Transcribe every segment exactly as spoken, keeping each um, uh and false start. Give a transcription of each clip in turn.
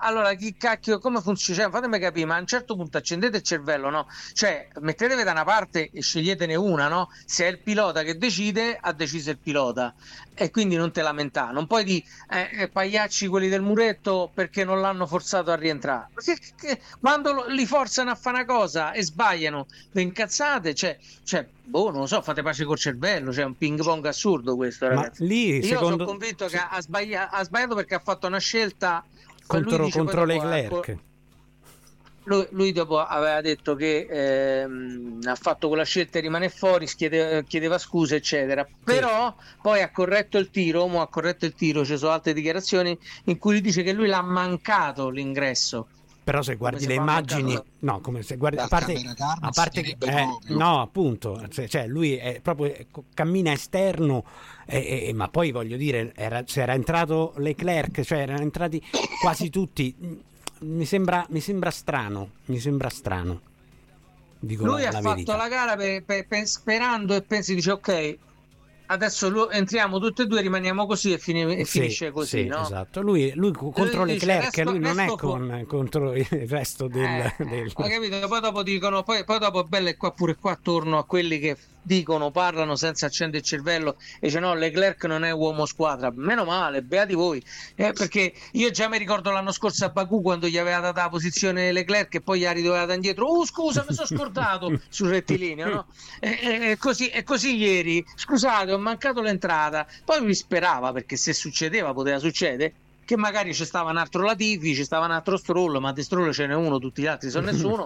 allora chi cacchio, come funziona? Cioè, fatemi capire, ma a un certo punto accendete il cervello, no? Cioè, mettetevi da una parte e sceglietene una, no? Se è il pilota che decide, ha deciso il pilota. E quindi non te lamentare, non puoi di eh, eh, pagliacci quelli del muretto perché non l'hanno forzato a rientrare. Perché, che, quando lo, li forzano a fare una cosa e sbagliano, le incazzate, cioè, cioè, boh, non lo so, fate pace col cervello, c'è cioè un ping pong assurdo questo, ragazzi. Ma lì, Io secondo... sono convinto che ha sbagliato, ha sbagliato perché ha fatto una scelta contro, lui dice, contro dopo, Leclerc. Lui, lui dopo aveva detto che ehm, ha fatto quella scelta e rimane fuori, chiede, chiedeva scuse eccetera, però sì. Poi ha corretto il tiro, mo ha corretto il tiro, ci sono altre dichiarazioni in cui lui dice che lui l'ha mancato l'ingresso. Però se guardi le immagini, mancato... no, come se guardi, a parte, a parte che, eh, no, appunto, cioè lui è proprio cammina esterno, eh, eh, ma poi voglio dire, era, se era entrato Leclerc, cioè erano entrati quasi tutti. Mi sembra, mi sembra strano, mi sembra strano. Dico lui la, ha la fatto verità. la gara per, per, per, sperando e pensi, dice ok, adesso lo, entriamo tutti e due, rimaniamo così e, fini, e sì, finisce così, sì, no? Esatto. Lui, lui contro lui Leclerc, dice, resto, lui non è resto con, contro il resto del, eh, del... Ho capito, poi dopo dicono, poi, poi dopo è bello e qua pure qua attorno a quelli che dicono, parlano senza accendere il cervello e dice no, Leclerc non è uomo squadra, meno male, beati voi, eh, perché io già mi ricordo l'anno scorso a Baku quando gli aveva data la posizione Leclerc e poi gli ha ridovata indietro, oh scusa mi sono scordato sul rettilineo, no? E, e, e, così, e così ieri, scusate ho mancato l'entrata, poi mi sperava perché se succedeva poteva succedere che magari ci stava un altro Latifi, ci stava un altro Stroll, ma di Stroll ce n'è uno, tutti gli altri sono nessuno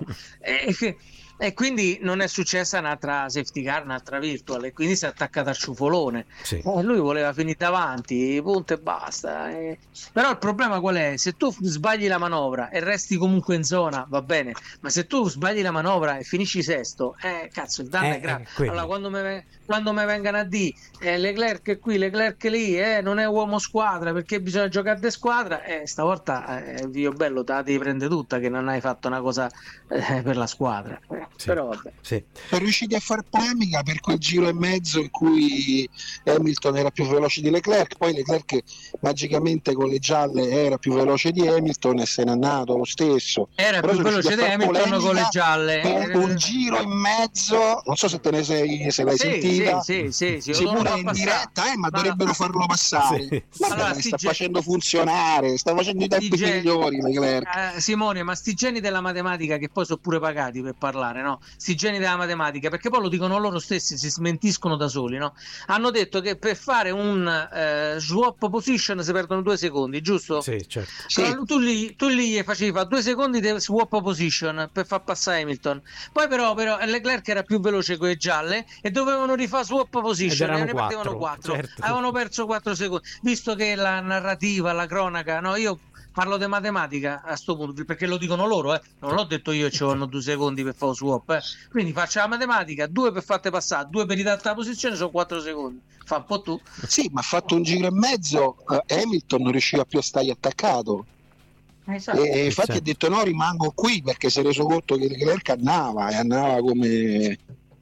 e, e quindi non è successa un'altra safety car, un'altra virtual e quindi si è attaccata al ciufolone. Sì. Eh, lui voleva finire davanti, punto e basta. Eh. Però il problema qual è? Se tu sbagli la manovra e resti comunque in zona, va bene, ma se tu sbagli la manovra e finisci sesto, eh cazzo, il danno eh, è grave. Eh, allora quando mi quando mi vengano a dire eh, Leclerc è qui, Leclerc lì, eh, non è uomo squadra perché bisogna giocare di squadra, eh, stavolta eh, Dio bello te la devi prendere tutta che non hai fatto una cosa eh, per la squadra. Eh, sì, però vabbè. Sì. Sono riusciti a far polemica per quel giro e mezzo in cui Hamilton era più veloce di Leclerc, poi Leclerc magicamente con le gialle era più veloce di Hamilton e se n'è andato lo stesso. Era però più veloce di Hamilton con le gialle per un giro e mezzo, non so se te ne sei, se l'hai sì, sentita. Sì, sì, sì, Simone in diretta, eh, ma, ma dovrebbero farlo passare. Sì. Guarda, allora, sta ge- facendo funzionare, sta facendo i tempi ge- migliori Leclerc. Eh, Simone, ma sti geni della matematica che poi sono pure pagati per parlare, no? Sti geni della matematica, perché poi lo dicono loro stessi, si smentiscono da soli, no? Hanno detto che per fare un eh, swap position si perdono due secondi, giusto? Sì, certo. Sì. Allora, tu lì, tu lì facevi fa due secondi di swap position per far passare Hamilton. Poi però, però Leclerc era più veloce con le gialle e dovevano rifare swap position e ne perdevano quattro. Certo. Avevano perso quattro secondi. Visto che la narrativa, la cronaca, no, io parlo di matematica a sto punto perché lo dicono loro, eh. Non l'ho detto io, ci vogliono due secondi per fare swap, eh. Quindi faccio la matematica, due per fatte passare, due per ridare la posizione, sono quattro secondi. Fa un po' tu. Sì, ma ha fatto un giro e mezzo, uh, Hamilton non riusciva più a stargli attaccato. Esatto. E infatti esatto. ha detto no, rimango qui perché si è reso conto che Leclerc andava e andava come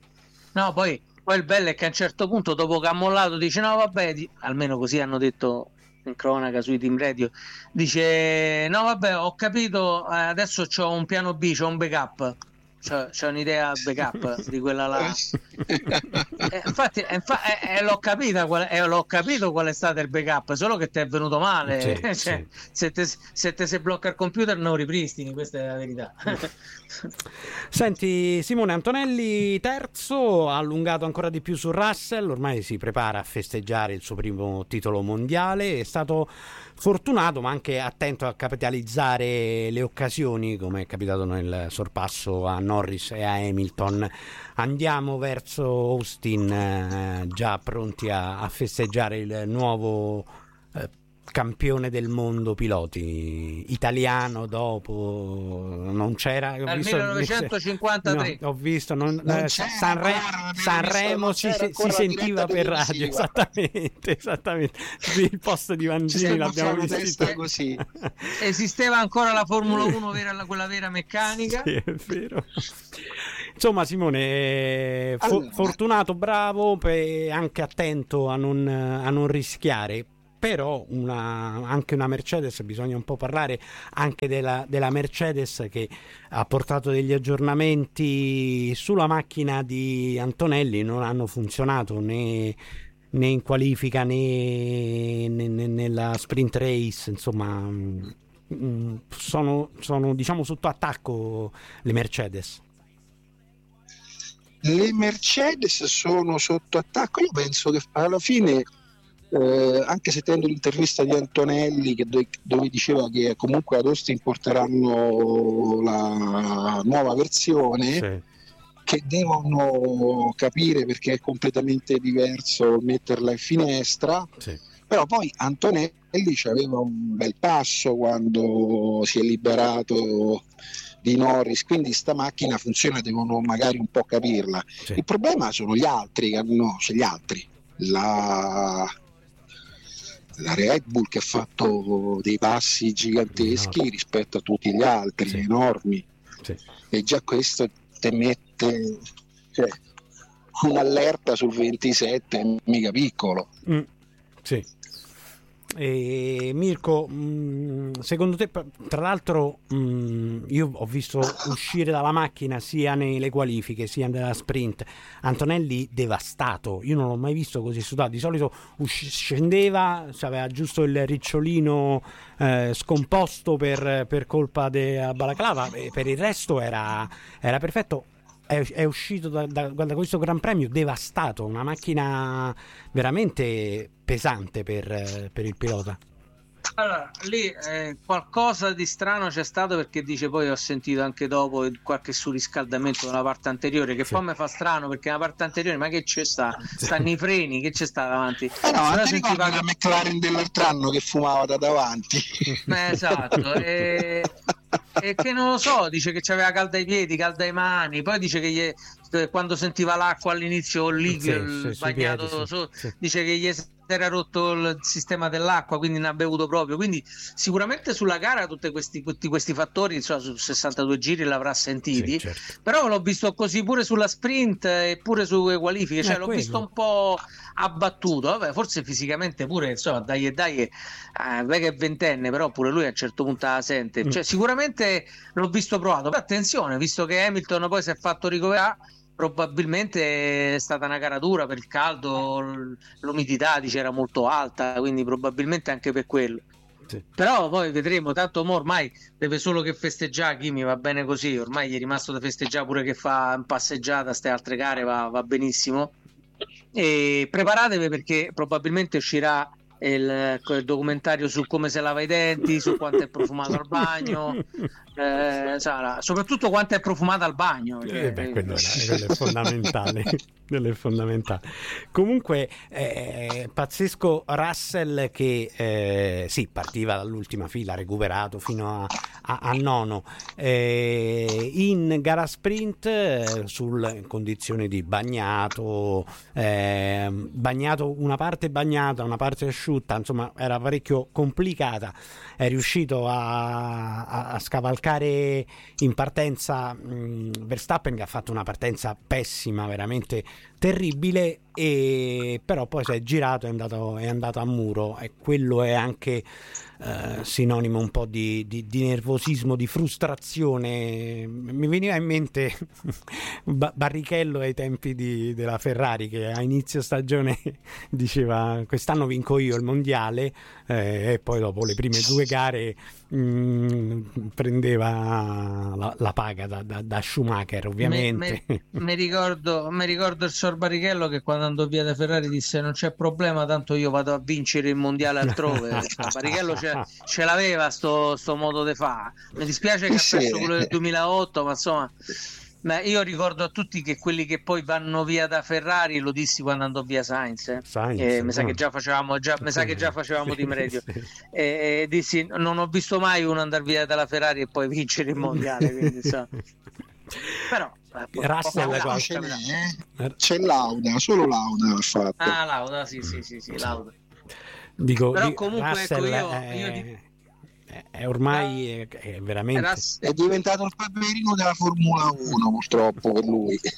no, poi, poi il bello è che a un certo punto dopo che ha mollato dice no vabbè, di... almeno così hanno detto in cronaca sui team radio, dice no vabbè ho capito, adesso c'ho un piano B, c'ho un backup, c'ho, c'ho un'idea backup di quella là. eh, infatti eh, infa- eh, eh, l'ho capita qual- eh, l'ho capito qual è stato il backup, solo che ti è venuto male, sì, cioè, sì. se te se te si blocca il computer non ripristini, questa è la verità. Senti Simone, Antonelli terzo, ha allungato ancora di più su Russell, ormai si prepara a festeggiare il suo primo titolo mondiale, è stato fortunato ma anche attento a capitalizzare le occasioni come è capitato nel sorpasso a Norris e a Hamilton. Andiamo verso Austin, eh, già pronti a, a festeggiare il nuovo eh, campione del mondo piloti italiano. Dopo non c'era dal millenovecentocinquantatré no, ho visto non, non eh, Sanre, Sanremo si, si sentiva per radio esattamente esattamente il posto di Vanzini l'abbiamo visto così. Esisteva ancora la Formula uno vera, quella vera meccanica. Sì, è vero. Insomma Simone, fo- allora, fortunato, bravo, pe- anche attento a non, a non rischiare. però una, anche una Mercedes, bisogna un po' parlare anche della, della Mercedes, che ha portato degli aggiornamenti sulla macchina di Antonelli, non hanno funzionato né, né in qualifica né, né, né nella sprint race, insomma sono, sono diciamo sotto attacco le Mercedes. Le Mercedes sono sotto attacco. Io penso che alla fine, eh, anche sentendo l'intervista di Antonelli che do- dove diceva che comunque ad Austin porteranno la nuova versione, sì, che devono capire perché è completamente diverso metterla in finestra, sì. Però poi Antonelli aveva un bel passo quando si è liberato di Norris, quindi sta macchina funziona, devono magari un po' capirla. Sì. Il problema sono gli altri, no, cioè gli altri la, la Red Bull che ha fatto dei passi giganteschi no. rispetto a tutti gli altri, sì. enormi, sì. E già questo te mette, cioè, un'allerta sul ventisette, mica piccolo. Mm. Sì. E Mirko, secondo te, tra l'altro io ho visto uscire dalla macchina sia nelle qualifiche sia nella sprint Antonelli devastato, io non l'ho mai visto così sudato, di solito usci- scendeva, aveva giusto il ricciolino eh, scomposto per, per colpa della balaclava, e per il resto era, era perfetto. È, è uscito da, da, da questo Gran Premio devastato, una macchina veramente pesante per, per il pilota. Allora, lì eh, qualcosa di strano c'è stato, perché dice, poi ho sentito anche dopo qualche surriscaldamento nella parte anteriore, che sì. poi mi fa strano, perché nella parte anteriore, ma che c'è sta? Stanno i freni, che c'è sta davanti? Eh no, ma ti ricordi la McLaren dell'altro anno che fumava da davanti? Eh, esatto, e... e che non lo so, dice che c'aveva calda ai piedi, calda ai mani, poi dice che gli, quando sentiva l'acqua all'inizio lì sì, il sì, bagnato piedi, so, sì. dice che gli era rotto il sistema dell'acqua, quindi ne ha bevuto proprio, quindi sicuramente sulla gara tutti questi, tutti questi fattori, insomma, su sessantadue giri l'avrà sentiti, sì, certo. Però l'ho visto così pure sulla sprint e pure sulle qualifiche, cioè eh, l'ho quello. visto un po' abbattuto, vabbè, forse fisicamente pure, insomma, dai e dai, eh, beh, che è ventenne, però pure lui a un certo punto la sente, cioè, mm. sicuramente l'ho visto provato, però attenzione, visto che Hamilton poi si è fatto ricoverare, probabilmente è stata una gara dura per il caldo, l'umidità dice era molto alta, quindi probabilmente anche per quello. Sì. Però poi vedremo, tanto mo ormai deve solo che festeggiare, Kimi, va bene così, ormai gli è rimasto da festeggiare, pure che fa in passeggiata ste altre gare va, va benissimo, e preparatevi perché probabilmente uscirà il, il documentario su come si lava i denti, su quanto è profumato al bagno, eh, sarà, soprattutto quanto è profumato al bagno, cioè, eh beh, quello, è, quello è fondamentale. Quello è fondamentale. Comunque eh, pazzesco Russell che eh, sì, partiva dall'ultima fila, recuperato fino a, a, a nono, eh, in gara sprint eh, sul condizione di bagnato, eh, bagnato una parte bagnata, una parte asciutta, insomma era parecchio complicata, è riuscito a, a, a scavalcare in partenza mh, Verstappen, che ha fatto una partenza pessima, veramente terribile, e però poi si è girato, è andato, è andato a muro, e quello è anche eh, sinonimo un po' di, di, di nervosismo, di frustrazione. Mi veniva in mente Barrichello ai tempi di, della Ferrari, che a inizio stagione diceva quest'anno vinco io il mondiale, eh, e poi dopo le prime due gare mh, prendeva la, la paga da, da, da Schumacher, ovviamente. Mi ricordo, ricordo il Sor Barrichello che quando andò via da Ferrari disse non c'è problema, tanto io vado a vincere il mondiale altrove. Barrichello ce, ce l'aveva sto, sto modo di fare. Mi dispiace che ha perso quello del duemilaotto, ma insomma, ma io ricordo a tutti che quelli che poi vanno via da Ferrari, lo dissi quando andò via Sainz, eh. Sainz eh, no. mi sa che già facevamo già, mi sa che già facevamo Team Radio, sì. e, e dissi non ho visto mai uno andare via dalla Ferrari e poi vincere il mondiale, quindi, so. Però Russell no, c'è, eh? c'è Lauda, solo Lauda ha fatto. Ah, Lauda, sì, sì, sì, sì, Lauda. Dico, però comunque Russell ecco, io, è, io dico, è ormai è, è veramente è diventato il peperino della Formula uno, purtroppo per lui.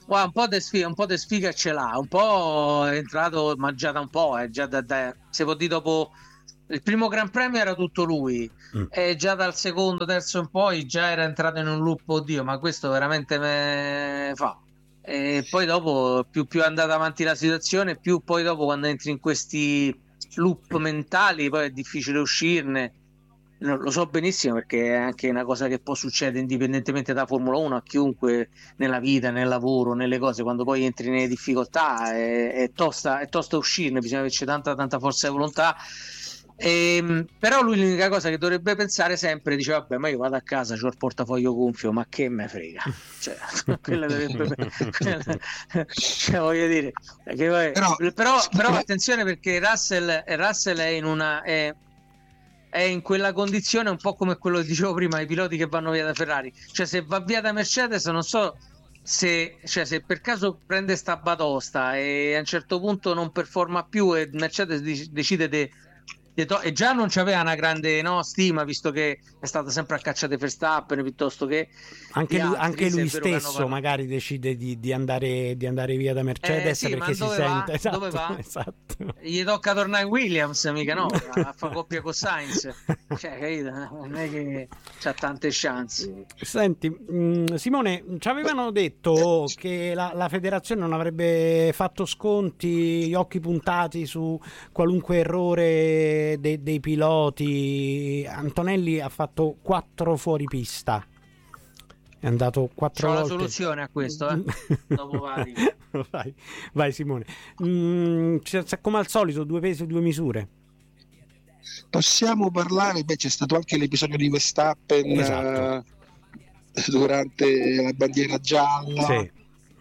Guarda, un po' di sfiga, un po' di sfiga ce l'ha, un po' è entrato, ma già da un po', è già da, da se può dire dopo il primo Gran Premio era tutto lui, mm. e già dal secondo, terzo in poi già era entrato in un loop, oddio, ma questo veramente me fa. E poi dopo più, più è andata avanti la situazione, più poi dopo quando entri in questi loop mentali poi è difficile uscirne. Lo so benissimo, perché è anche una cosa che può succedere indipendentemente da Formula uno a chiunque nella vita, nel lavoro, nelle cose. Quando poi entri nelle difficoltà è, è tosta, è tosta uscirne, bisogna averci tanta tanta forza di volontà. E, però lui l'unica cosa che dovrebbe pensare sempre, dice vabbè, ma io vado a casa, c'ho il portafoglio gonfio, ma che me frega, cioè, quella dovrebbe, quella, cioè, voglio dire che poi, però, però, però attenzione, perché Russell, Russell è in una è, è in quella condizione un po' come quello che dicevo prima, i piloti che vanno via da Ferrari, cioè se va via da Mercedes non so se, cioè, se per caso prende sta batosta e a un certo punto non performa più e Mercedes decide di e già non c'aveva una grande, no, stima, visto che è stata sempre a caccia di Verstappen piuttosto che anche lui, altri, anche lui stesso magari decide di, di, andare, di andare via da Mercedes, eh, sì, perché si va? sente esatto, dove va? Esatto. Gli tocca tornare in Williams, mica no, a fare coppia con Sainz, cioè, capito? Non è che c'ha tante chance. Senti, mh, Simone, ci avevano detto che la, la federazione non avrebbe fatto sconti, gli occhi puntati su qualunque errore Dei, dei piloti. Antonelli ha fatto quattro fuori pista, è andato quattro C'ho volte. la soluzione a questo, eh? Dopo vai. vai vai Simone. Mm, c'è, come al solito due pesi e due misure. Possiamo parlare, beh, c'è stato anche l'episodio di Verstappen, esatto, eh, durante la bandiera gialla, sì.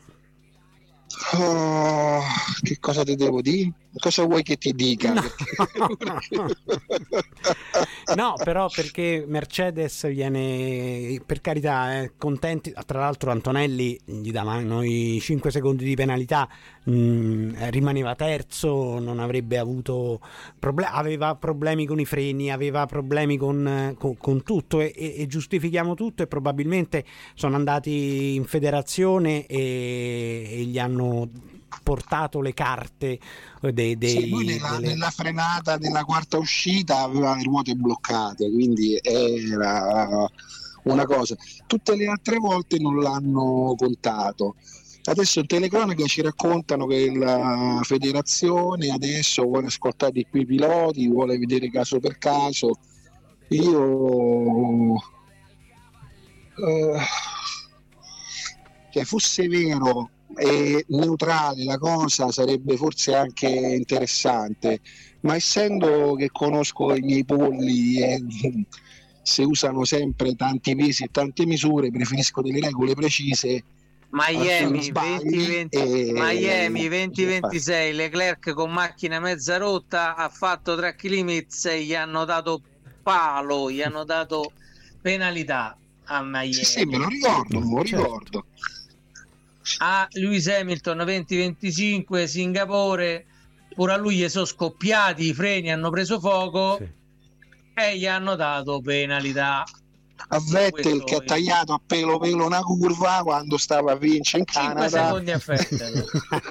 Oh, che cosa ti devo dire? Cosa vuoi che ti dica? No, no, però perché Mercedes viene, per carità, eh, contenti. Tra l'altro Antonelli gli davano i cinque secondi di penalità, mh, rimaneva terzo, non avrebbe avuto problemi, aveva problemi con i freni, aveva problemi con, con, con tutto e, e, e giustifichiamo tutto, e probabilmente sono andati in federazione e, e gli hanno portato le carte dei, dei, sì, lui nella, delle... nella frenata della quarta uscita aveva le ruote bloccate, quindi era una cosa. Tutte le altre volte non l'hanno contato. Adesso in telecronaca ci raccontano che la federazione adesso vuole ascoltare di qui i piloti, vuole vedere caso per caso. Io uh, che fosse vero e neutrale la cosa sarebbe forse anche interessante, ma essendo che conosco i miei polli e se usano sempre tanti pesi e tante misure, preferisco delle regole precise. Miami venti venti, e... Miami venti ventisei, Leclerc con macchina mezza rotta ha fatto track limits e gli hanno dato palo, gli hanno dato penalità a Miami. Sì, sì, me lo ricordo, me lo ricordo. A Lewis Hamilton venti venticinque, Singapore, pure a lui gli sono scoppiati i freni, hanno preso fuoco, sì, e gli hanno dato penalità. A Vettel che ha tagliato a pelo pelo una curva quando stava a vincere in Canada, cinque secondi a Vettel.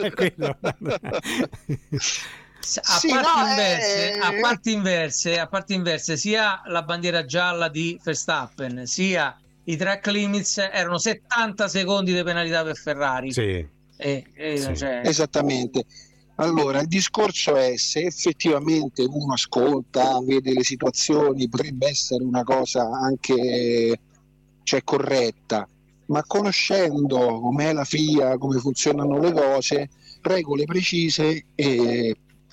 A, sì, parti no, inverse, eh... a parti inverse, a parti inverse, sia la bandiera gialla di Verstappen sia i track limits erano settanta secondi di penalità per Ferrari. Sì. Eh, eh, sì. Cioè... Esattamente. Allora, il discorso è se effettivamente uno ascolta, vede le situazioni, potrebbe essere una cosa anche, cioè, corretta, ma conoscendo com'è la F I A, come funzionano le cose, regole precise e,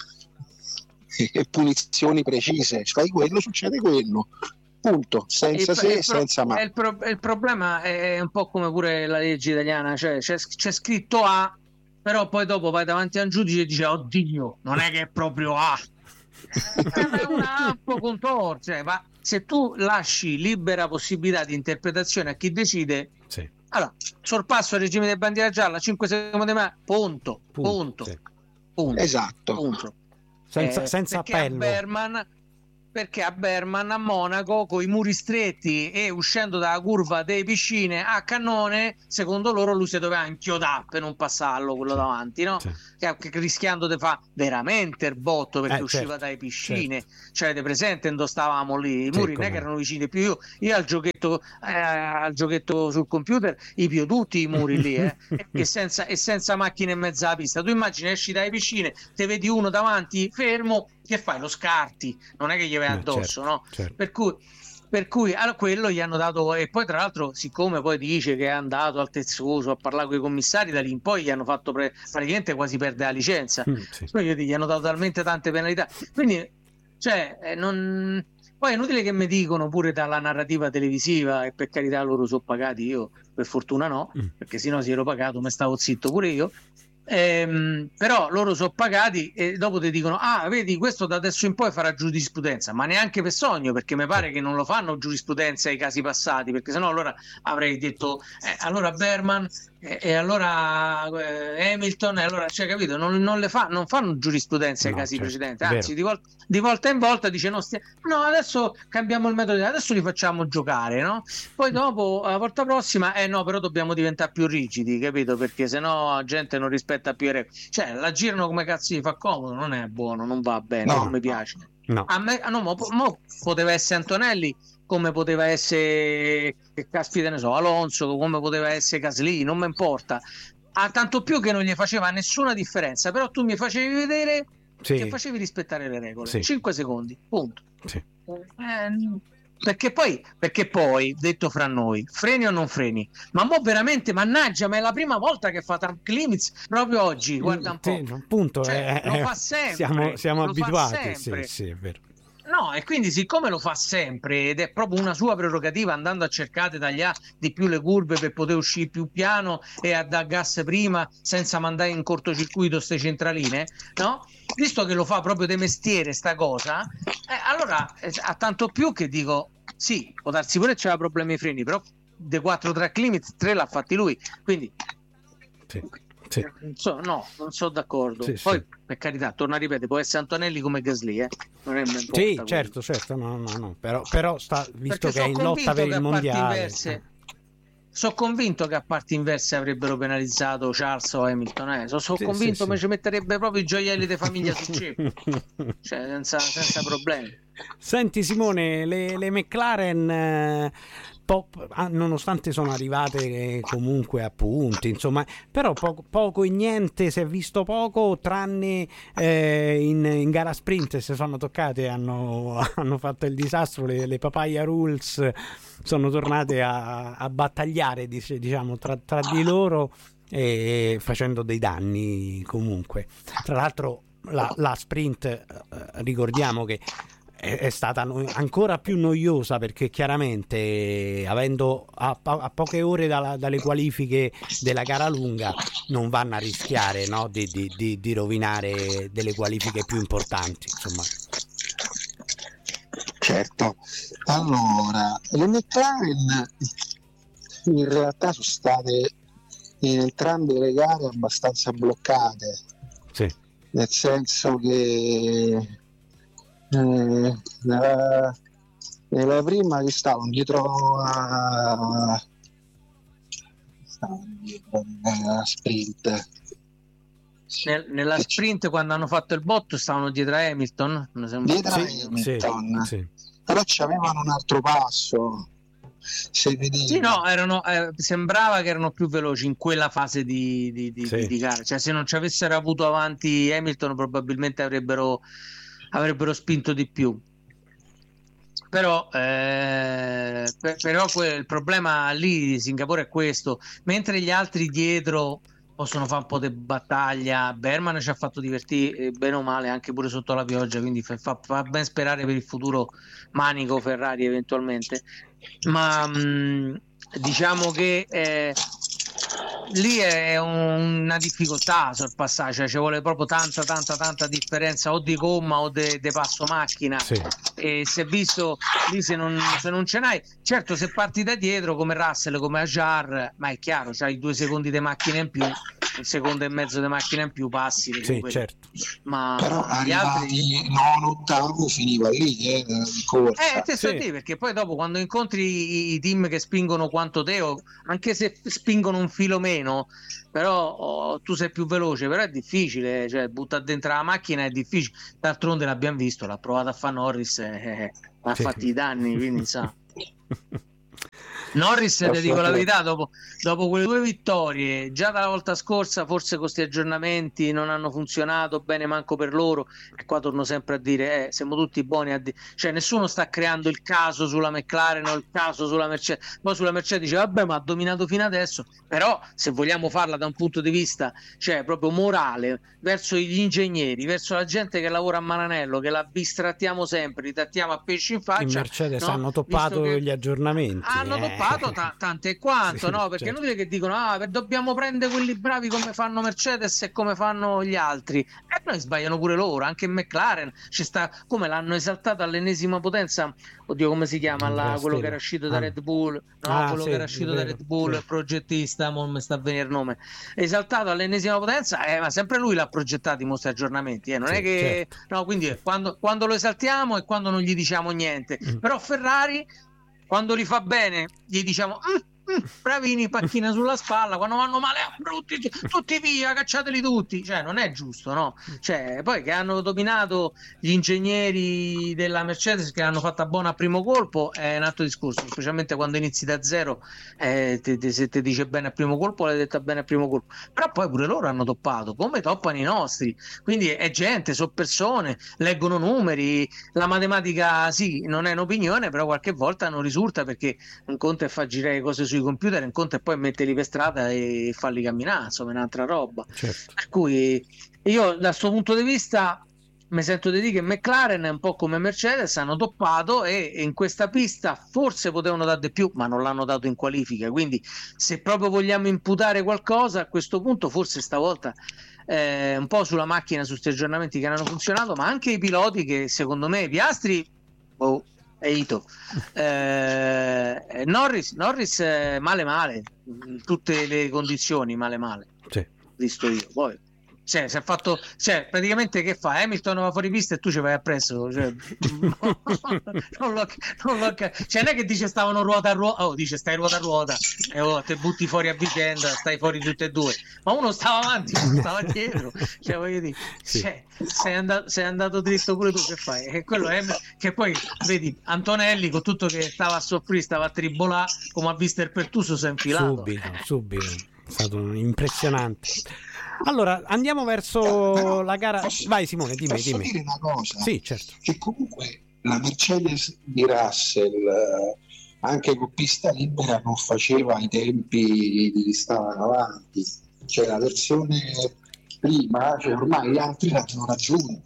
e punizioni precise, fai quello, succede quello. Punto, senza il, se, il pro, senza ma. Il, pro, il problema è un po' come pure la legge italiana, cioè c'è, c'è scritto A, però poi dopo vai davanti a un giudice e dice oddio, non è che è proprio A. È una A un po' contorta, cioè, ma se tu lasci libera possibilità di interpretazione a chi decide, sì, allora sorpasso il regime di bandiera gialla, cinque secondi ma punto, punto, punto, sì, punto, esatto, punto. Senza, Eh, senza appello. A Berman perché a Berman a Monaco con i muri stretti e uscendo dalla curva delle piscine a cannone, secondo loro lui si doveva inchiodare per non passarlo quello davanti, no? Sì. Che, che rischiando di fare veramente il botto perché eh, usciva certo, dalle piscine, certo. Cioè avete presente dove stavamo lì, i muri sì, non è che erano vicini più, io, io al giochetto eh, al giochetto sul computer i più tutti i muri lì eh, e, senza, e senza macchine in mezzo alla pista. Tu immagini, esci dalle piscine, te vedi uno davanti fermo, che fai? Lo scarti, non è che gli vai addosso, certo, no? Certo. Per cui, per cui allora, quello gli hanno dato, e poi tra l'altro, siccome poi dice che è andato al Tezzoso a parlare con i commissari, da lì in poi gli hanno fatto pre- praticamente quasi perdere la licenza. Mm, sì. Poi gli hanno dato talmente tante penalità. Quindi, cioè, eh, non. Poi è inutile che mi dicono pure dalla narrativa televisiva, e per carità loro sono pagati, io per fortuna no, mm. perché sennò se ero pagato mi stavo zitto pure io. Ehm, però loro sono pagati e dopo ti dicono ah vedi questo da adesso in poi farà giurisprudenza, ma neanche per sogno, perché mi pare che non lo fanno giurisprudenza ai casi passati, perché sennò allora avrei detto eh, allora Berman e, e allora eh, Hamilton e allora, cioè, capito, non, non le fa, non fanno giurisprudenza ai no, casi certo, precedenti, anzi di, vol- di volta in volta dice no, stia- no adesso cambiamo il metodo, adesso li facciamo giocare, no? Poi dopo la volta prossima eh no però dobbiamo diventare più rigidi, capito, perché sennò la gente non rispetta più, cioè la girano come cazzo gli fa comodo, non è buono, non va bene, no, non mi piace. No. A me no, mo, mo poteva essere Antonelli, come poteva essere che caspita ne so, Alonso, come poteva essere Gasly, non mi importa. Ah, tanto più che non gli faceva nessuna differenza, però tu mi facevi vedere sì. che facevi rispettare le regole. Sì. cinque secondi, punto. Sì. Eh, perché poi perché poi detto fra noi, freni o non freni, ma mo veramente mannaggia, ma è la prima volta che fa Trump Limits proprio oggi, guarda un po', sì, appunto, cioè, è, lo fa sempre, siamo, siamo lo abituati, fa sempre. Sì, sì, è vero. No, e quindi siccome lo fa sempre ed è proprio una sua prerogativa, andando a cercare tagliare di più le curve per poter uscire più piano e a dar gas prima senza mandare in cortocircuito ste centraline, no? Visto che lo fa proprio di mestiere sta cosa, eh, allora eh, ha tanto più che dico sì, può darsi pure che c'era problemi ai freni, però dei quattro track limit tre l'ha fatti lui, quindi sì, sì. Non so, no, non sono d'accordo. Sì, poi sì. Per carità, torno a ripetere, può essere Antonelli come Gasly, eh? Non è sì, importa, certo, certo, no, no, no. Però, però sta, visto perché che è in lotta per il mondiale, inverse, sono convinto che a parti inverse avrebbero penalizzato Charles o Hamilton, eh? sono, sono sì, convinto sì, che sì. ci metterebbe proprio i gioielli di famiglia su ceppo, cioè senza, senza problemi. Senti Simone, le, le McLaren eh, pop, ah, nonostante sono arrivate eh, comunque a punti, insomma, però poco, poco e niente, si è visto poco, tranne eh, in, in gara sprint si sono toccate, hanno, hanno fatto il disastro, le, le Papaya Rules sono tornate a, a battagliare, diciamo, tra, tra di loro e facendo dei danni comunque. Tra l'altro la, la sprint, eh, ricordiamo che è stata ancora più noiosa perché chiaramente avendo a, a poche ore dalla, dalle qualifiche della gara lunga non vanno a rischiare, no, di, di, di, di rovinare delle qualifiche più importanti, insomma. Certo, allora le McLaren in realtà sono state in entrambe le gare abbastanza bloccate, sì. Nel senso che Eh, nella, nella prima che stavano dietro a stavano dietro nella sprint Nel, nella sprint quando hanno fatto il botto stavano dietro a Hamilton, dietro a sì, Hamilton sì, sì. Però c'avevano un altro passo, se vedi. Sì, no, erano, eh, sembrava che erano più veloci in quella fase di, di, di, sì. di, di gara, cioè se non ci avessero avuto avanti Hamilton probabilmente avrebbero avrebbero spinto di più, però eh, per, però que- il problema lì di Singapore è questo, mentre gli altri dietro possono fare un po' di battaglia. Berman ci ha fatto divertire bene o male anche pure sotto la pioggia, quindi fa, fa, fa ben sperare per il futuro Manico Ferrari eventualmente, ma mh, diciamo che eh, lì è un, una difficoltà sorpassare, cioè ci vuole proprio tanta tanta tanta differenza o di gomma o di passo macchina, sì. E si è visto lì, se non, se non ce n'hai, certo se parti da dietro come Russell, come Ajar, ma è chiaro, c'hai due secondi di macchina in più un secondo e mezzo di macchina in più passi, sì, certo. Ma però gli altri non ottavo finiva lì eh, di corsa. Eh, te so Sì. dire, perché poi dopo quando incontri i, i team che spingono quanto te, o anche se spingono un filo meno, però oh, tu sei più veloce, però è difficile, cioè buttare dentro la macchina è difficile. D'altronde l'abbiamo visto, l'ha provato a fare Norris, eh, eh, ha Sì. fatti i danni, quindi sa. Norris, ti dico la verità, dopo, dopo quelle due vittorie, già dalla volta scorsa, forse con questi aggiornamenti non hanno funzionato bene manco per loro, e qua torno sempre a dire, eh, siamo tutti buoni a dire, cioè nessuno sta creando il caso sulla McLaren o il caso sulla Mercedes, poi sulla Mercedes dice, vabbè, ma ha dominato fino adesso, però se vogliamo farla da un punto di vista, cioè proprio morale, verso gli ingegneri, verso la gente che lavora a Maranello, che la bistrattiamo sempre, li trattiamo a pesci in faccia. In Mercedes no? hanno toppato Visto che gli aggiornamenti. hanno eh. toppato t- tanto e quanto, Sì, no? Perché è certo. inutile che dicono, ah, per- dobbiamo prendere quelli bravi come fanno Mercedes e come fanno gli altri. E noi sbagliano pure loro, anche in McLaren ci sta, come l'hanno esaltato all'ennesima potenza, oddio come si chiama, Andrea la, quello Stella. che era uscito da Ah. Red Bull, no, Ah, quello sì, che era è uscito da vero, Red Bull, sì. il progettista, mo non mi sta a venire il nome, esaltato all'ennesima potenza, eh, ma sempre lui l'ha progettato i mostri aggiornamenti, eh, non Sì, è che, certo. no, quindi quando, quando lo esaltiamo e quando non gli diciamo niente, Mm. però Ferrari quando li fa bene gli diciamo "Mm, mm, bravini, pacchina sulla spalla", quando vanno male "Ah, brutti, tutti via, cacciateli tutti", cioè non è giusto, no? Cioè poi che hanno dominato gli ingegneri della Mercedes, che hanno fatto a buona a primo colpo, è un altro discorso, specialmente quando inizi da zero, eh, te, te, se ti dice bene a primo colpo l'hai detta bene a primo colpo, però poi pure loro hanno toppato come toppano i nostri, quindi è gente, sono persone, leggono numeri, la matematica sì, non è un'opinione, però qualche volta non risulta, perché un conto è far girare cose sui computer, un conto è poi metterli per strada e farli camminare, insomma è un'altra roba. Certo. Per cui io dal suo punto di vista mi sento di dire che McLaren è un po' come Mercedes, hanno toppato e in questa pista forse potevano dare di più, ma non l'hanno dato in qualifica, quindi se proprio vogliamo imputare qualcosa a questo punto forse stavolta eh, un po' sulla macchina, su questi aggiornamenti che non hanno funzionato, ma anche i piloti che secondo me Piastri oh, e Ito eh, Norris, Norris eh, male male in tutte le condizioni, male male Sì. visto io, poi cioè, si è fatto, cioè, praticamente che fa? Hamilton va fuori pista e tu ci vai appresso, cioè, non l'ho, non l'ho, cioè, non è che dice stavano ruota a ruota, oh, dice stai ruota a ruota e oh, te butti fuori a vicenda, stai fuori tutte e due, ma uno stava avanti, uno stava dietro, cioè, voglio dire, Sì. cioè, sei, andato, sei andato dritto pure tu, che fai? E quello è che poi vedi Antonelli con tutto che stava a soffrire, stava a tribolare, come ha visto il Pertuso, si è infilato. Subito, subito. È stato impressionante. Allora, andiamo verso Eh, però la gara. posso- Vai Simone, dimmi, Posso dimmi. dire una cosa? Sì, certo. Che comunque la Mercedes di Russell, eh, anche con pista libera, non faceva i tempi di stavano avanti. Cioè la versione prima, cioè ormai gli altri l'hanno raggiunto.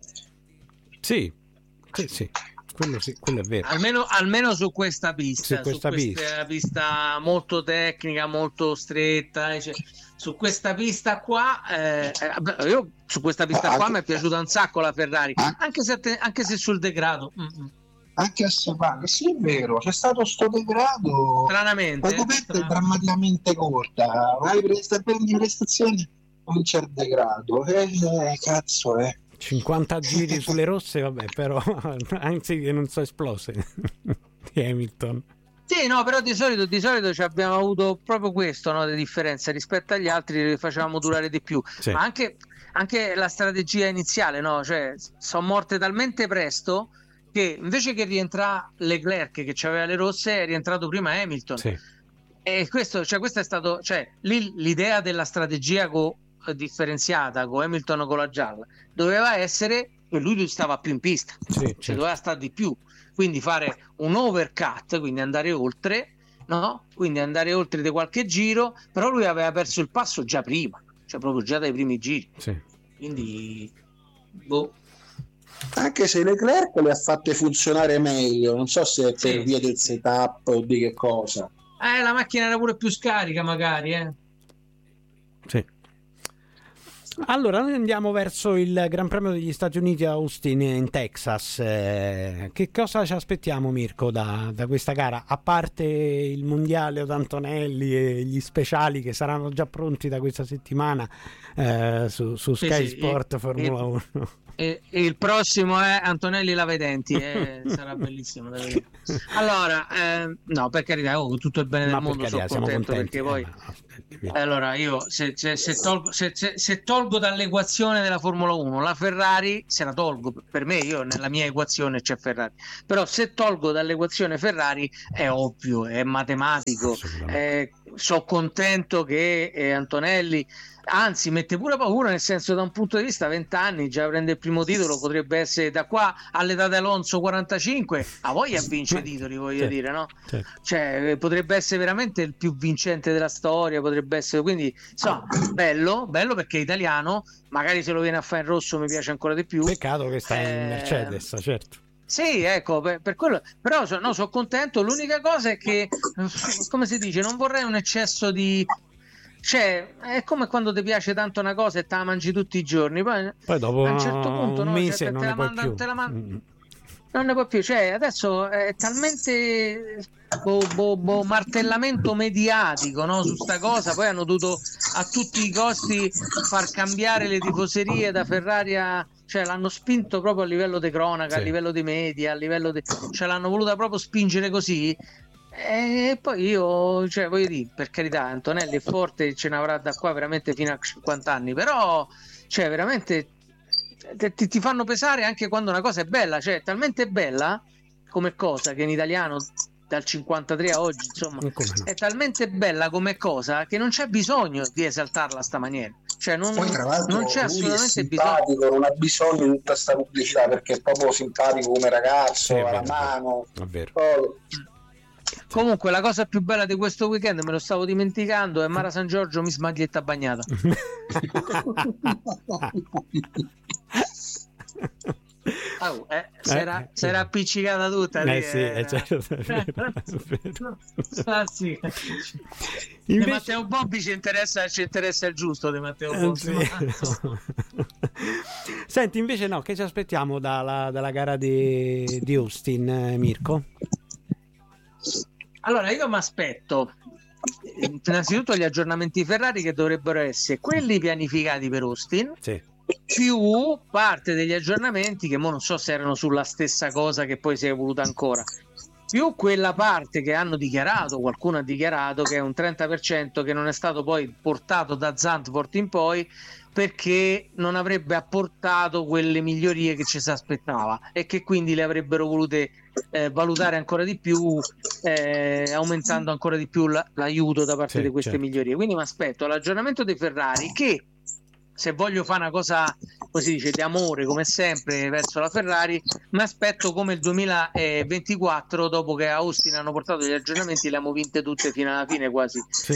Sì, sì, sì. Quello, sì, quello è vero. Almeno, almeno su questa pista, Su questa su questa pista. pista molto tecnica, molto stretta, eh, cioè, su questa pista qua, eh, eh, io su questa pista qua mi è piaciuta un sacco la Ferrari, anche se, te- anche se sul degrado, mm, mm. Anche a Sepang, sì è vero, c'è stato sto degrado, stranamente, la eh, coperta è stra- drammaticamente corta, vai presta- prendi prestazioni, non c'è il degrado, eh, cazzo eh. cinquanta giri sulle rosse, vabbè, però anzi che non so esplose di Hamilton. Sì, no, però di solito, di solito ci abbiamo avuto proprio questo, no, di differenza rispetto agli altri, li facevamo durare di più, Sì. ma anche, anche la strategia iniziale, no, cioè sono morte talmente presto che invece che rientrare Leclerc che aveva le rosse, è rientrato prima Hamilton. Sì. E questo, cioè, questo è stato, cioè, lì l'idea della strategia co- differenziata con Hamilton con la gialla doveva essere che lui stava più in pista, Sì, cioè certo. doveva stare di più, quindi fare un overcut, quindi andare oltre, no? Quindi andare oltre di qualche giro, però lui aveva perso il passo già prima, cioè proprio già dai primi giri, Sì. quindi boh. Anche se Leclerc le ha fatte funzionare meglio, non so se è per Sì, via sì, del sì. setup o di che cosa. Eh, la macchina era pure più scarica magari, eh. Sì. Allora, noi andiamo verso il Gran Premio degli Stati Uniti a Austin in Texas. Eh, che cosa ci aspettiamo, Mirko, da, da questa gara? A parte il mondiale ad Antonelli e gli speciali che saranno già pronti da questa settimana eh, su, su Sky sì, Sport e, Formula e, uno. E, e il prossimo è Antonelli Lavedenti, eh, sarà bellissimo da vedere. Allora, eh, no, per carità, oh, tutto il bene del Ma mondo, carità, sono contento contenti, perché poi... eh, no, aspetti, via. Allora, io se, se, se, tolgo, se, se, se tolgo dall'equazione della Formula uno la Ferrari, se la tolgo, per me, io nella mia equazione c'è Ferrari, però se tolgo dall'equazione Ferrari è ovvio, è matematico, eh, sono contento che eh, Antonelli, anzi mette pure paura, nel senso, da un punto di vista venti anni già prende il primo titolo, potrebbe essere da qua all'età di Alonso quarantacinque, a voglia vince titoli, voglio certo, dire, no? certo. Cioè potrebbe essere veramente il più vincente della storia, potrebbe essere, quindi insomma, bello, bello perché è italiano, magari se lo viene a fare in rosso mi piace ancora di più. Peccato che sta Eh, in Mercedes, certo. Sì, ecco, per, per quello, però so- no, sono contento. L'unica cosa è che, come si dice, non vorrei un eccesso di, cioè, è come quando ti piace tanto una cosa e te la mangi tutti i giorni, poi, Poi dopo a un certo punto un no, mese cioè, te, non te ne la puoi manda- più. te la man- Mm. non ne puoi più, cioè adesso è talmente boh, boh, boh, martellamento mediatico, no, su sta cosa, poi hanno dovuto a tutti i costi far cambiare le tifoserie da Ferrari a, cioè l'hanno spinto proprio a livello di cronaca, Sì. a livello di media, a livello di, cioè l'hanno voluta proprio spingere così. E poi io, cioè, voglio dire, per carità, Antonelli è forte, ce n'avrà da qua veramente fino a cinquanta anni, però, cioè, veramente ti, ti fanno pesare anche quando una cosa è bella, cioè, è talmente bella come cosa che in italiano dal cinquantatré a oggi, insomma, Come no. è talmente bella come cosa che non c'è bisogno di esaltarla a sta maniera, cioè, non, Poi tra l'altro non c'è lui è assolutamente bisogno. simpatico, non ha bisogno di tutta questa pubblicità perché è proprio simpatico come ragazzo, Sì, è alla vero, mano. è vero. Poi- Comunque la cosa più bella di questo weekend, me lo stavo dimenticando, è Mara San Giorgio Miss Maglietta Bagnata. Oh, eh, si era, Eh, si era appiccicata tutta Eh lì, sì, eh. è certo, è vero, è vero. Ah, sì. Di Invece- Matteo Bobbi ci interessa, ci interessa il giusto di Matteo Eh, Bobbi. sì. Senti, invece no, che ci aspettiamo dalla, dalla gara di, di Austin, eh, Mirko? Allora io mi aspetto innanzitutto gli aggiornamenti Ferrari che dovrebbero essere quelli pianificati per Austin, Sì. più parte degli aggiornamenti che mo non so se erano sulla stessa cosa che poi si è evoluta ancora, più quella parte che hanno dichiarato, qualcuno ha dichiarato che è un trenta per cento che non è stato poi portato da Zandvoort in poi perché non avrebbe apportato quelle migliorie che ci si aspettava e che quindi le avrebbero volute eh, valutare ancora di più, eh, aumentando ancora di più la- l'aiuto da parte Sì, di queste certo. migliorie. Quindi mi aspetto l'aggiornamento dei Ferrari che, se voglio fare una cosa, così si dice, di amore come sempre verso la Ferrari, mi aspetto come il duemilaventiquattro, dopo che a Austin hanno portato gli aggiornamenti, le abbiamo vinte tutte fino alla fine quasi. Sì.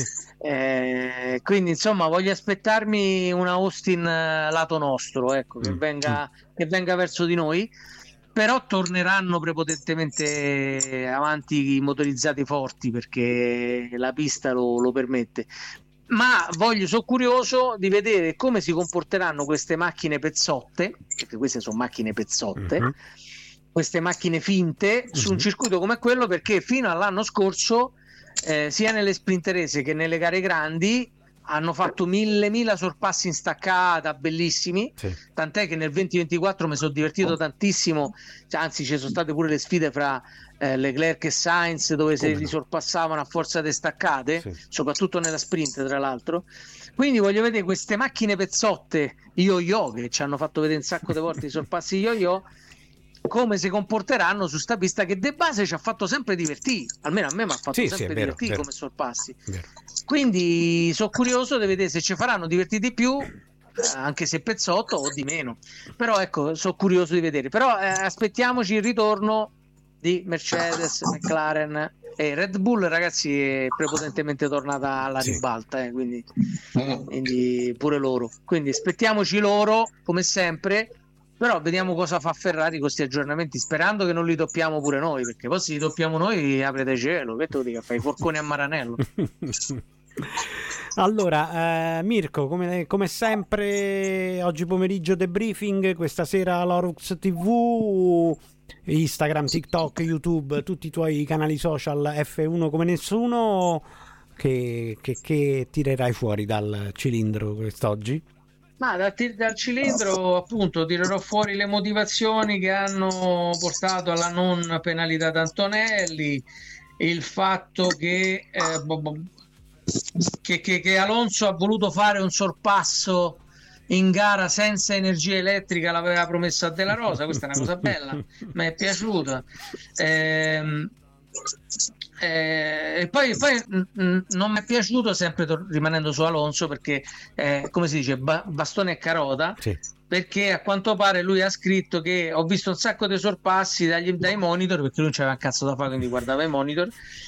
Eh, quindi insomma voglio aspettarmi una Austin eh, lato nostro, ecco, che Mm, venga, che venga verso di noi, però torneranno prepotentemente avanti i motorizzati forti perché la pista lo, lo permette. Ma voglio, sono curioso di vedere come si comporteranno queste macchine pezzotte, perché queste sono macchine pezzotte, Mhm. queste macchine finte su un Mhm. circuito come quello, perché fino all'anno scorso eh, sia nelle sprinterese che nelle gare grandi hanno fatto mille mila sorpassi in staccata, bellissimi, Sì. tant'è che nel duemilaventiquattro mi sono divertito tantissimo, cioè, anzi ci sono state pure le sfide fra eh, Leclerc e Sainz dove se Come li no. sorpassavano a forza di staccate, Sì. soprattutto nella sprint tra l'altro. Quindi voglio vedere queste macchine pezzotte yo-yo che ci hanno fatto vedere un sacco di volte i sorpassi yo-yo, come si comporteranno su sta pista che de base ci ha fatto sempre divertire, almeno a me mi ha fatto Sì, sì, sempre è vero, divertire vero. come sorpassi. Vero. Quindi sono curioso di vedere se ci faranno divertire di più, eh, anche se pezzotto o di meno. Però ecco, sono curioso di vedere. Però eh, aspettiamoci il ritorno di Mercedes, McLaren e Red Bull, ragazzi, è prepotentemente tornata alla Sì. ribalta, eh, quindi, quindi pure loro. Quindi aspettiamoci loro, come sempre. Però vediamo cosa fa Ferrari con questi aggiornamenti, sperando che non li doppiamo pure noi, perché poi se li doppiamo noi aprete cielo, che te lo dica, fai i forconi a Maranello. Allora, eh, Mirko, come, come sempre, oggi pomeriggio debriefing, questa sera Lorux tivù, Instagram, TikTok, YouTube, tutti i tuoi canali social F uno come nessuno, che, che, che tirerai fuori dal cilindro quest'oggi? Ma dal, dal cilindro appunto tirerò fuori le motivazioni che hanno portato alla non penalità d'Antonelli, il fatto che, eh, bo, bo, che, che, che Alonso ha voluto fare un sorpasso in gara senza energia elettrica, l'aveva promesso a Della Rosa, questa è una cosa bella, mi è piaciuta. Ehm, Eh, e poi, poi mh, non mi è piaciuto, sempre tor- rimanendo su Alonso, perché eh, come si dice, ba- bastone e carota, sì. Perché a quanto pare lui ha scritto che ho visto un sacco di sorpassi dagli, dai monitor, perché lui non c'aveva un cazzo da fare, quindi guardava i monitor.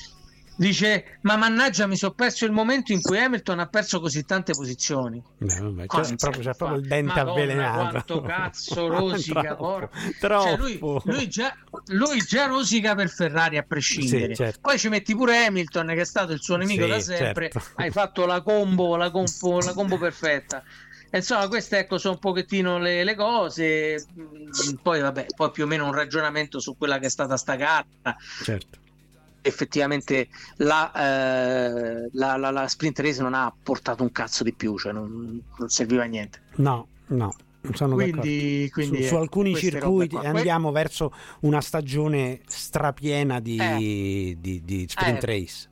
Dice, ma mannaggia, mi sono perso il momento in cui Hamilton ha perso così tante posizioni. Beh, vabbè, c'è, proprio, c'è proprio il dente Madonna, avvelenato. Quanto cazzo rosica, troppo, troppo. Cioè, lui, lui, già, lui già rosica per Ferrari a prescindere. Sì, certo. Poi ci metti pure Hamilton, che è stato il suo nemico sì, da sempre. Certo. Hai fatto la combo, la combo, la combo perfetta. E insomma, queste ecco sono un pochettino le, le cose. Poi vabbè, poi più o meno un ragionamento su quella che è stata sta gara. Certo. Effettivamente la, eh, la, la, la sprint race non ha portato un cazzo di più, cioè non, non serviva a niente. No, no, sono quindi, quindi su, su alcuni circuiti andiamo que- verso una stagione strapiena di, eh. di, di sprint eh. race.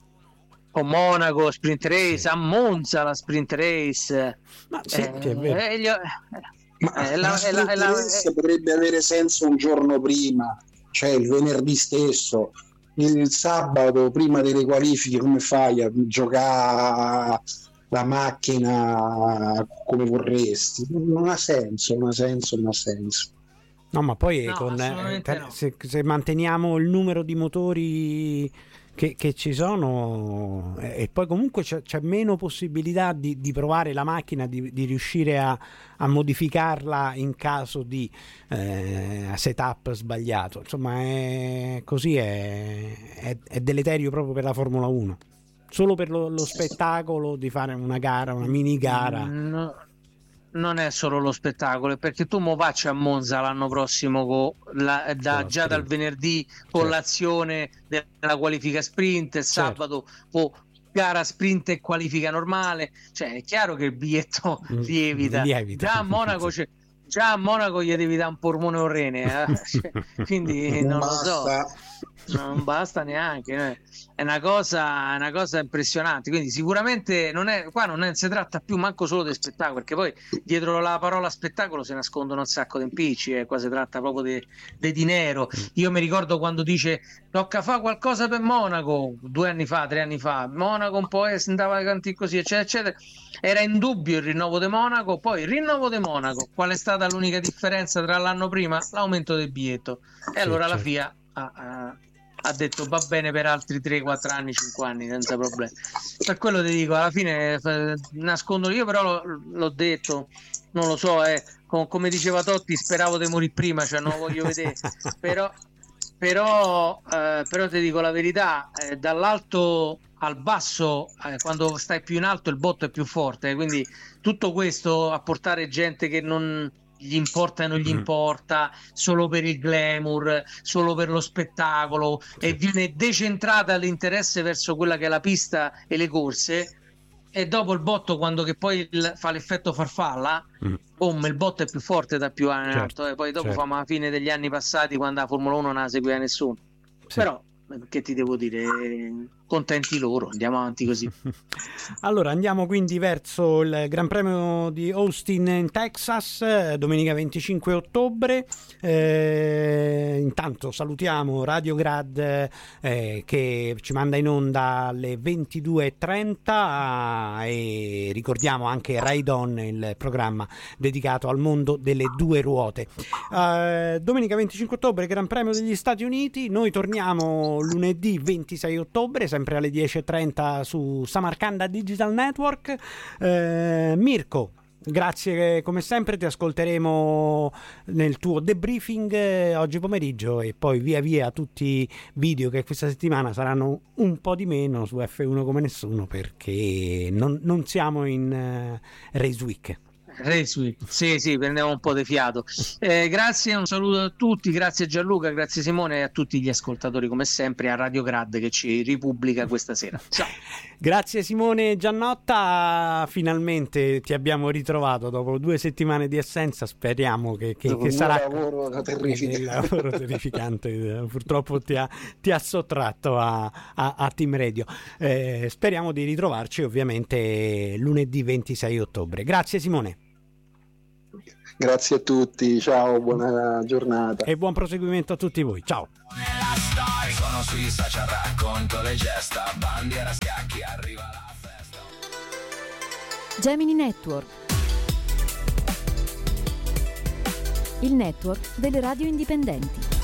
O Monaco sprint race, sì. A Monza la sprint race. Ma sì, eh, è vero. Eh, gli, eh, Ma eh, la, la, sprint la, la, race la, potrebbe avere senso un giorno prima, cioè il venerdì stesso. Il sabato prima delle qualifiche come fai a giocare la macchina come vorresti? Non ha senso, non ha senso, non ha senso. No, ma poi no, con, eh, per, no. se, se manteniamo il numero di motori che, che ci sono, e poi comunque c'è, c'è meno possibilità di, di provare la macchina, di, di riuscire a, a modificarla in caso di eh, setup sbagliato. Insomma, è, così è, è, è deleterio proprio per la Formula uno. Solo per lo, lo spettacolo di fare una gara, una mini gara. No. Non è solo lo spettacolo, perché tu mo vacci a Monza l'anno prossimo con la, da, già dal venerdì con certo. l'azione della qualifica sprint, il sabato con gara sprint e qualifica normale, cioè è chiaro che il biglietto lievita. lievita. Già a Monaco c'è, già a Monaco gli devi dare un polmone o rene, eh? Cioè, quindi non, non lo so, non basta neanche, eh. È una cosa, una cosa impressionante. Quindi sicuramente non è, qua non è, si tratta più manco solo di spettacolo, perché poi dietro la parola spettacolo si nascondono un sacco di impicci, eh. Qua si tratta proprio di dinero. Io mi ricordo quando dice tocca fare qualcosa per Monaco due anni fa, tre anni fa, Monaco un po' andava avanti così eccetera eccetera, era in dubbio il rinnovo di Monaco. Poi il rinnovo di Monaco, qual è stata l'unica differenza tra l'anno prima? L'aumento del biglietto. E sì, allora certo. La F I A ha, ha ha detto va bene per altri tre quattro anni, cinque anni senza problemi. Per quello ti dico, alla fine nascondono, io però l'ho, l'ho detto, non lo so, eh, com- come diceva Totti, speravo di morire prima, cioè non lo voglio vedere, però però, eh, però ti dico la verità, eh, dall'alto al basso, eh, quando stai più in alto il botto è più forte, quindi tutto questo a portare gente che non gli importa e non gli importa, solo per il glamour, solo per lo spettacolo, sì. E viene decentrata l'interesse verso quella che è la pista e le corse, e dopo il botto, quando che poi il, fa l'effetto farfalla, mm. boom, il botto è più forte da più in alto, certo, e poi dopo certo. Famo la fine degli anni passati, quando la Formula uno non la seguiva nessuno, sì. Però che ti devo dire, contenti loro, andiamo avanti così. Allora andiamo quindi verso il Gran Premio di Austin in Texas, domenica venticinque ottobre. Eh, intanto salutiamo Radio Grad eh, che ci manda in onda alle ventidue e trenta, e ricordiamo anche Ride On, il programma dedicato al mondo delle due ruote. Eh, domenica venticinque ottobre Gran Premio degli Stati Uniti. Noi torniamo lunedì ventisei ottobre sempre alle dieci e trenta su Samarcanda Digital Network. eh, Mirko, Grazie come sempre, ti ascolteremo nel tuo debriefing eh, oggi pomeriggio e poi via via tutti i video che questa settimana saranno un po' di meno su F uno come nessuno, perché non, non siamo in uh, Race Week. Race Week, sì sì, prendiamo un po' di fiato. Eh, grazie, un saluto a tutti, grazie Gianluca, grazie Simone e a tutti gli ascoltatori come sempre, a Radio Grad che ci ripubblica questa sera. Ciao. Grazie Simone Giannotta, finalmente ti abbiamo ritrovato dopo due settimane di assenza, speriamo che, che, che sarà lavoro terrificante. Il lavoro terrificante purtroppo ti ha, ti ha sottratto a, a, a Team Radio. Eh, speriamo di ritrovarci ovviamente lunedì ventisei ottobre. Grazie Simone. Grazie a tutti, ciao, buona giornata. E buon proseguimento a tutti voi, ciao. Sono sui social, racconto le gesta, bandiera scacchi, arriva la festa. Gemini Network, il network delle radio indipendenti.